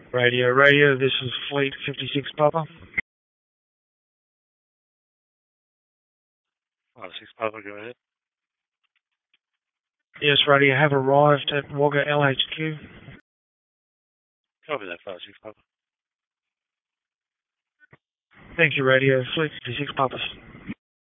Radio, this is Fleet 56 Papa. 56 Papa, go ahead. Yes, Radio, have arrived at Wagga LHQ. Copy that, 56 Papa. Thank you, Radio, Fleet 56 Papas.